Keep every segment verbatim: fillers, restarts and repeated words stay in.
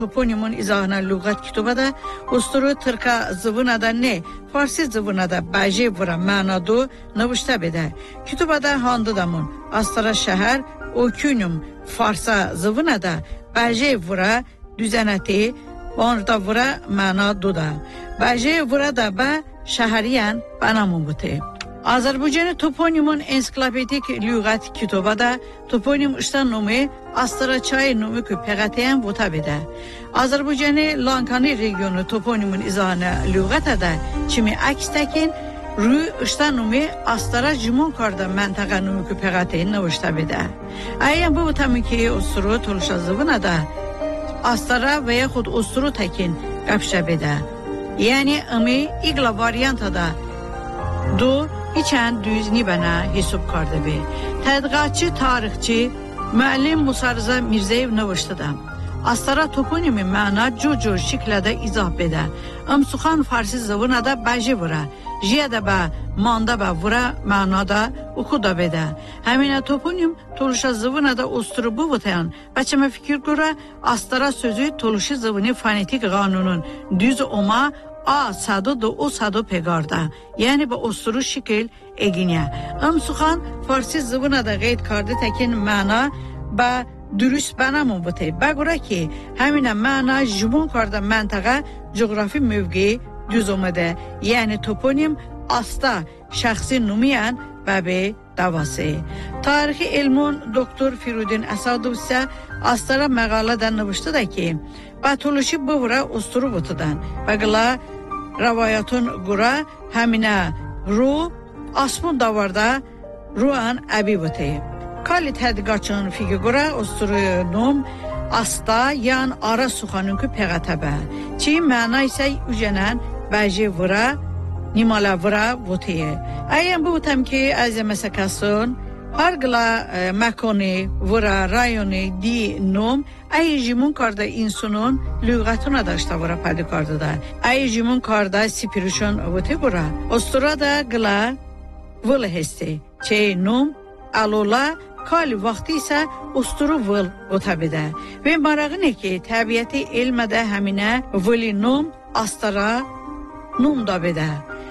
Toponimun izahına lügat kitabı da usturu Türk'a zıvına da ne? Farsi zıvına da baje vura manadu navuşta bede. Kitabı da handı damın. Astara şehir okünüm Farsa zıvına da baje vura düzeneti orada vura manadu da. Baje vura da ba şehriyen banamun bute. Azerbaycan'ın toponimun ensiklopedik lügat kitabı da toponim işten numu Astara çay numu ki pegateyen vota bede. Azerbaycan'ın Lankani regionu toponimun izahına lügata da çimi akstekin rü işten numu Astara jimon karda mentaga numu ki pegateyen navuşta bede. Ayyan bu vota ki usturu tuluşa zıvına da Astara veya xud usturu tekin kapşa bede. Yani imi igla varyanta da do İçən düz nibana hesab kardı be. Tədqiqatçı, tarixçi, müəllim Musarza Mirzeyev navıştıda. Astara toponimi məna co-co şiklada izah bede. Amsuxan farsi zıvına da baji vura. Jiya da ba, manda ba vura mənada ukuda bede. Həminə toponim toluşa zıvına da osturubu vıtayan. Bəçəmə fikir görə Astara sözü toluşu zıvını fonetik qanunun düz oma A sado do o sado pegarda. Yani bu osturu şekil eginiye. Amsuxan farsi zıvına da qeyd kardı tekin mana ba dürüst banamın bute. Bagura ki həminə mana jimon karda məntaqa coğrafi mövqeyi düz omada. Yani toponim asta şəxsi numiyan bəbi davası. Tarixi elmun doktor Firudin Əsadov ise Astara məqalədən növüşdü da ki batoluşi bu vura osturu butudan. Bagla ravayatın qura həminə ru asmun davarda ruan əbi butu. Kali tədqiqatçının figi qura osturu num asta yan ara suxanın ki peğətəbə. Çi məna isə ücənən bəji vura nimala vura butu. Ayyan bu butam ki əzəməsəkəsun Hargla e, makoni, vura, rayoni, di, num, ay jimun karda insanın lügatına da işte vura paydı karda da. Ay jimun karda spirişon vute vura. Ostura da gla vıl hesti. Çey num, alola, kali vakti ise osturu vıl vutabide. Ve marağı ne ki tabiatı ilmede həminə vıli num, astara num da bide.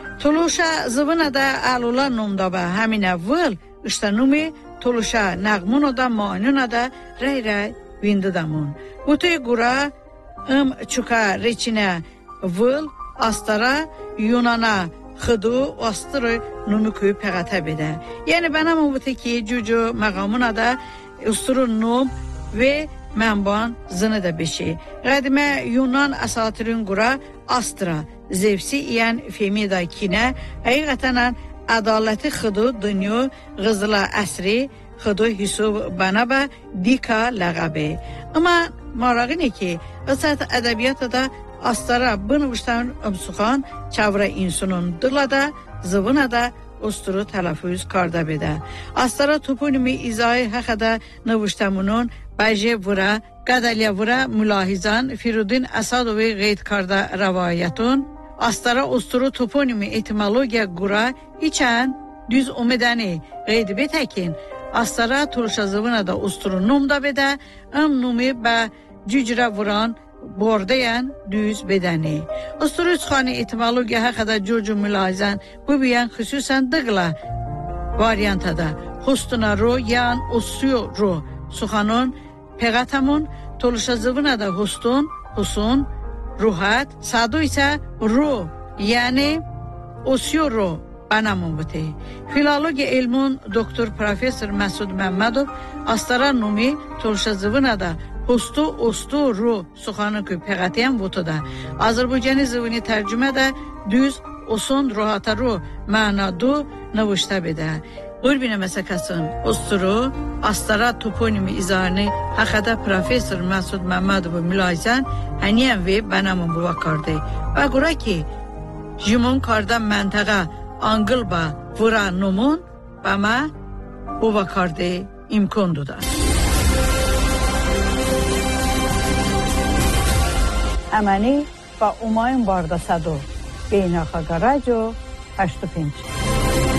Tuluşa zıvına da alola num da be həminə vıl, İşte numi toluşa nağmun da manun da ray ray vindidamun. Butuy gura ım çuka reçine vıl astara Yunana xıdu astırı numi kuyu peğata bede. Yani bana mı butu ki cucu mağamuna da usturun num ve menban zını da beşi. Qadime Yunan asatirin gura astra zevsi iyen femida kine haqiqatan adaləti xıdu dünya qızıla əsri xıdu hüsub bana ba dika ləqabi. Ama marağı ne ki qısat ədəbiyyatı da astara bınıvıştan ımsuxan çavra insanın dıla da zıvına da osturu tələfüz karda bede. Astara toponimi izahı həqədə nıvıştamunun baje vura, qadalya vura mülahizan Firudin Əsadovi qeyd karda rəvayətun Astara osturu toponimi etimologiya qura içən düz umedəni qeyd betəkin. Astara turşa zıvına da osturu num da bede, ım numi bə cücrə vuran bordayan düz bedəni. Osturu çıxanı etimologiya həqədə cucu mülahizən bu biyan xüsusən dıqla variantada. Hustuna ro yan osuyo ro suxanın peğatamun turşa zıvına da hustun, husun, ruhat, sado ise ro yani osyo ro banamun bute. Filologi elmun doktor profesör Məsud Məmmədov astara numi turşa zıvına da hustu ostu ro suxanı ki peğatiyen butuda. Azerbaycanı zıvını tercüme de düz osun ruhata ro manadu navuşta bede. Urbine məsəkəsin osturu astara toponimi izahını həqədə profesör Məsud Məmmədov mülahizən həniyən və bənamın bu vakardı. Və qura ki jimon karda məntaqa angılba vura numun bəmə bu vakardı imkondu da. Əməni və umayın barda sado beynəxə qaraco həştü pinç.